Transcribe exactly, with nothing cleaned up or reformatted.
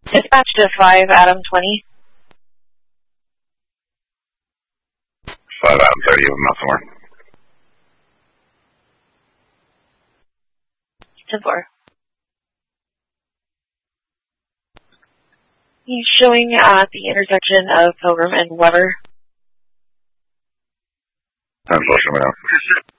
Dispatch to five Adam twenty. five Adam thirty, you have a muffler. ten four. He's showing at the intersection of Pilgrim and Weber. ten four, show me now.